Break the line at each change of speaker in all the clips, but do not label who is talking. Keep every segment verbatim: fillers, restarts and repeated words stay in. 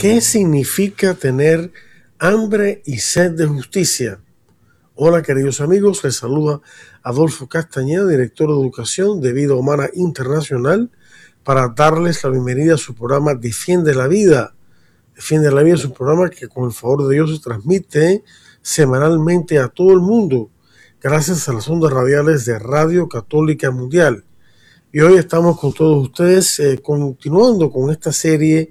¿Qué significa tener hambre y sed de justicia? Hola queridos amigos, les saluda Adolfo Castañeda, director de Educación de Vida Humana Internacional, para darles la bienvenida a su programa Defiende la Vida. Defiende la Vida es un programa que con el favor de Dios se transmite semanalmente a todo el mundo, gracias a las ondas radiales de Radio Católica Mundial. Y hoy estamos con todos ustedes eh, continuando con esta serie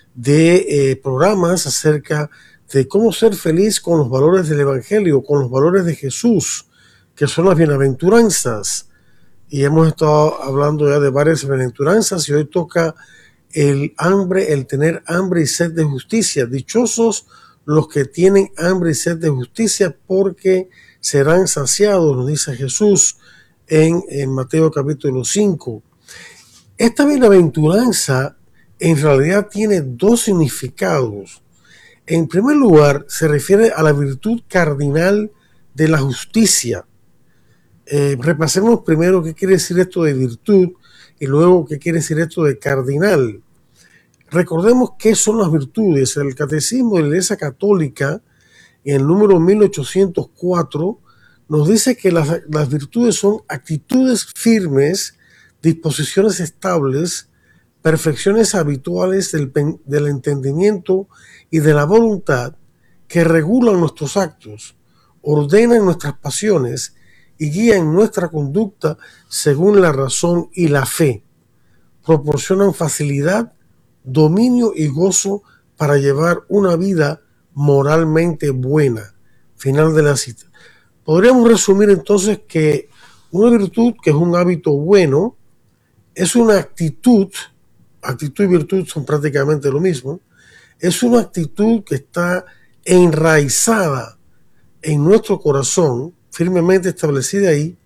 de eh, programas acerca de cómo ser feliz con los valores del Evangelio, con los valores de Jesús, que son las bienaventuranzas. Y hemos estado hablando ya de varias bienaventuranzas y hoy toca el hambre, el tener hambre y sed de justicia. Dichosos los que tienen hambre y sed de justicia, porque serán saciados, nos dice Jesús en, en Mateo capítulo cinco. Esta bienaventuranza en realidad tiene dos significados. En primer lugar, se refiere a la virtud cardinal de la justicia. Eh, repasemos primero qué quiere decir esto de virtud y luego qué quiere decir esto de cardinal. Recordemos qué son las virtudes. El Catecismo de la Iglesia Católica, en el número mil ochocientos cuatro, nos dice que las, las virtudes son actitudes firmes, disposiciones estables, perfecciones habituales del, del entendimiento y de la voluntad que regulan nuestros actos, ordenan nuestras pasiones y guían nuestra conducta según la razón y la fe. Proporcionan facilidad, dominio y gozo para llevar una vida moralmente buena. Final de la cita. Podríamos resumir entonces que una virtud, que es un hábito bueno, es una actitud. Actitud y virtud son prácticamente lo mismo. Es una actitud que está enraizada en nuestro corazón, firmemente establecida ahí,